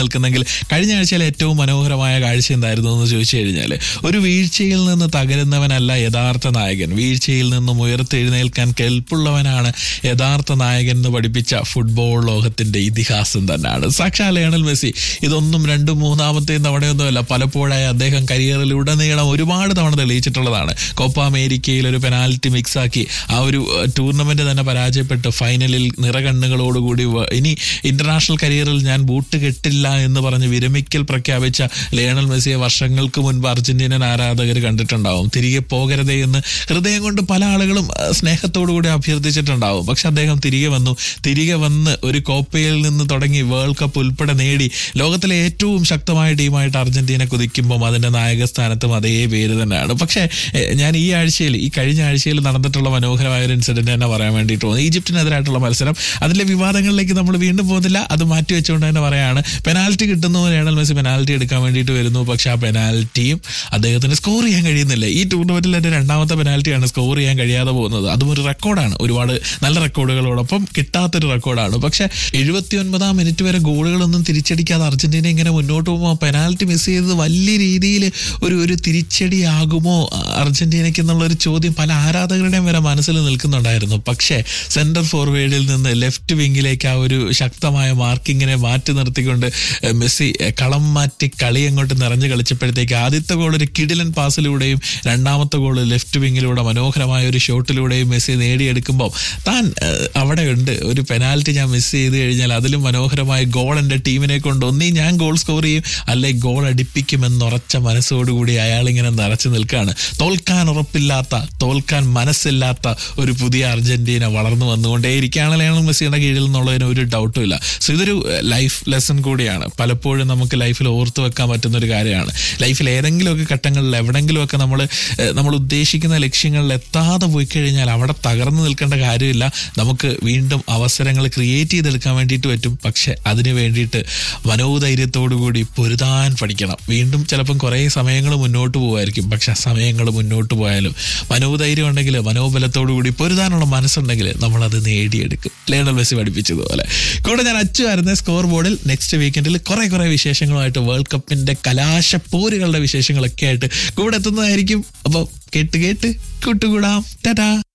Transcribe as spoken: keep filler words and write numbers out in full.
നിൽക്കുന്നെങ്കിൽ കഴിഞ്ഞ ആഴ്ചയിലെ ഏറ്റവും മനോഹരമായ കാഴ്ച എന്തായിരുന്നു എന്ന് ചോദിച്ചു കഴിഞ്ഞാൽ, ഒരു വീഴ്ചയിൽ നിന്ന് തകരുന്നവനല്ല യഥാർത്ഥ നായകൻ, വീഴ്ചയിൽ നിന്നും ഉയർത്തെഴുന്നേൽക്കാൻ കെൽപ്പുള്ളവനാണ് യഥാർത്ഥ നായകൻ എന്ന് പഠിപ്പിച്ച ഫുട്ബോൾ ലോകത്തിന്റെ ഇതിഹാസം തന്നെയാണ് സാക്ഷാ ലയണൽ മെസ്സി. ഇതൊന്നും രണ്ടും മൂന്നാമത്തെയും തവണയൊന്നുമല്ല, പലപ്പോഴായി അദ്ദേഹം കരിയറിൽ ഉടനീളം ഒരുപാട് തവണ തെളിയിച്ചിട്ടുള്ളതാണ്. കോപ്പ അമേരിക്കയിൽ ഒരു പെനാൽറ്റി മിക്സാക്കി ആ ഒരു ടൂർണമെന്റ് തന്നെ പരാജയപ്പെട്ട് ഫൈനലിൽ നിറകണ്ണുകളോടുകൂടി ഇനി ഇന്റർനാഷണൽ കരിയറിൽ ഞാൻ ബൂട്ട് കെട്ടില്ല എന്ന് പറഞ്ഞ് വിരമിക്കൽ പ്രഖ്യാപിച്ച ലയണൽ മെസ്സിയെ വർഷങ്ങൾക്ക് മുൻപ് അർജന്റീനൻ ആരാധകർ കണ്ടിട്ടുണ്ടാവും. തിരികെ പോകരുതേ എന്ന് ഹൃദയം കൊണ്ട് പല ആളുകളും സ്നേഹത്തോടു കൂടി അഭ്യർത്ഥിച്ചിട്ടുണ്ടാവും. പക്ഷെ അദ്ദേഹം തിരികെ വന്നു. തിരികെ വന്ന് ഒരു കോപ്പയിൽ നിന്ന് തുടങ്ങി വേൾഡ് കപ്പ് ഉൾപ്പെടെ നേടി ലോകത്തിലെ ഏറ്റവും ശക്തമായ ടീമായിട്ട് അർജന്റീന കുതിക്കുമ്പോൾ അതിന്റെ നായക സ്ഥാനത്തും അതേ പേര് തന്നെയാണ്. പക്ഷേ ഞാൻ ഈ ആഴ്ചയിൽ ഈ കഴിഞ്ഞ ആഴ്ചയിൽ നടന്നിട്ടുള്ള മനോഹരമായ ഒരു ഇൻസിഡന്റ് തന്നെ പറയാൻ വേണ്ടിയിട്ട് തോന്നി. ഈജിപ്തിനെതിരായിട്ടുള്ള മത്സരം, അതിലെ വിവാദങ്ങളിലേക്ക് നമ്മൾ വീണ്ടും പോകുന്നില്ല, അത് മാറ്റി വെച്ചുകൊണ്ട് തന്നെ പറയാണ്. പെനാൽറ്റി കിട്ടുന്നു, ലയണൽ മെസ്സി പെനാൽറ്റി എടുക്കാൻ വേണ്ടിയിട്ട് വരുന്നു. പക്ഷെ ആ പെനാൽറ്റിയും അദ്ദേഹത്തിന് സ്കോർ ചെയ്യാൻ കഴിയുന്നില്ല. ഈ ടൂർണമെന്റിൽ എൻ്റെ രണ്ടാമത്തെ പെനാൽറ്റിയാണ് സ്കോർ ചെയ്യാൻ കഴിയാതെ പോകുന്നത്. അതും ഒരു റെക്കോർഡാണ്, ഒരുപാട് നല്ല റെക്കോർഡുകളോടൊപ്പം കിട്ടാത്തൊരു റെക്കോർഡാണ്. പക്ഷെ എഴുപത്തി ഒൻപതാം മിനിറ്റ് വരെ ഗോളുകളൊന്നും തിരിച്ചടിക്കാതെ അർജന്റീന ഇങ്ങനെ മുന്നോട്ട് പോകുമ്പോൾ പെനാൽറ്റി മിസ് ചെയ്തത് വലിയ രീതിയിൽ ഒരു ഒരു തിരിച്ചടിയാകുമോ അർജന്റീനയ്ക്ക് എന്നുള്ളൊരു ചോദ്യം പല ആരാധകരുടെയും വരെ മനസ്സിൽ നിൽക്കുന്നുണ്ടായിരുന്നു. പക്ഷേ സെന്റർ ഫോർവേഡിൽ നിന്ന് ലെഫ്റ്റ് വിങ്ങിലേക്ക് ആ ഒരു ശക്തമായ മാർക്കിങ്ങിനെ മാറ്റി നിർത്തിക്കൊണ്ട് മെസ്സി കളം മാറ്റി കളി അങ്ങോട്ട് നിറഞ്ഞു കളിച്ചപ്പോഴത്തേക്ക് ആദ്യത്തെ ഗോൾ ഒരു കിടിലൻ പാസിലൂടെയും രണ്ടാമത്തെ ഗോൾ ലെഫ്റ്റ് വിങ്ങിലൂടെ മനോഹരമായ ഒരു ഷോട്ടിലൂടെയും മെസ്സി നേടിയെടുക്കുമ്പോൾ താൻ അവിടെ ഉണ്ട്, ഒരു പെനാൽറ്റി ഞാൻ മിസ് ചെയ്ത് കഴിഞ്ഞാൽ അതിലും മനോഹരമായ ഗോൾ എൻ്റെ ടീമിനെ കൊണ്ട് ഒന്നീ ഞാൻ ഗോൾ സ്കോർ ചെയ്യും, അല്ലെ ഗോൾ അടിപ്പിക്കുമെന്നുറച്ച മനസ്സോടുകൂടി അയാളിങ്ങനെ നിറച്ചു നിൽക്കുകയാണ്. തോൽക്കാൻ ഉറപ്പില്ലാത്ത, തോൽക്കാൻ മനസ്സില്ലാത്ത ഒരു പുതിയ അർജന്റീന വളർന്നു വന്നുകൊണ്ടേയിരിക്കുകയാണ് ലയണൽ മെസ്സിയുടെ കീഴിൽ എന്നുള്ളതിന് ഒരു ഡൗട്ടും ഇല്ല. സോ ഇതൊരു ലൈഫ് ലെസൺ കൂടിയാണ്. പലപ്പോഴും നമുക്ക് ലൈഫിൽ ഓർത്തു വെക്കാൻ പറ്റുന്ന ഒരു കാര്യമാണ്. ലൈഫിൽ ഏതെങ്കിലുമൊക്കെ ഘട്ടങ്ങളിൽ എവിടെങ്കിലുമൊക്കെ നമ്മൾ നമ്മൾ ഉദ്ദേശിക്കുന്ന ലക്ഷ്യങ്ങളിൽ എത്താതെ പോയി കഴിഞ്ഞാൽ അവിടെ തകർന്നു നിൽക്കേണ്ട കാര്യമില്ല. നമുക്ക് വീണ്ടും അവസരങ്ങൾ ക്രിയേറ്റ് ചെയ്തെടുക്കാൻ വേണ്ടിയിട്ട് പറ്റും. പക്ഷെ അതിന് വേണ്ടിയിട്ട് മനോധൈര്യത്തോടു കൂടി പൊരുതാൻ പഠിക്കണം. വീണ്ടും ചിലപ്പം കുറേ സമയങ്ങൾ മുന്നോട്ട് പോകുമായിരിക്കും. പക്ഷെ സമയങ്ങൾ മുന്നോട്ട് പോയാലും മനോധൈര്യം ഉണ്ടെങ്കിൽ, മനോബലത്തോടു കൂടി പൊരുതാനുള്ള മനസ്സുണ്ടെങ്കിൽ നമ്മളത് നേടിയെടുക്കും. Lionel Messi പഠിപ്പിച്ചതുപോലെ. കൂടെ ഞാൻ അച്ചുവായിരുന്ന സ്കോർ ബോർഡിൽ നെക്സ്റ്റ് വീക്കെൻഡിൽ കുറെ കുറെ വിശേഷങ്ങളുമായിട്ട് വേൾഡ് കപ്പിന്റെ കലാശപ്പോരുകളുടെ വിശേഷങ്ങളൊക്കെ ആയിട്ട് കൂടെ എത്തുന്നതായിരിക്കും. അപ്പം കേട്ട് കേട്ട് കൂട്ടുകൂടാം. ടാറ്റാ.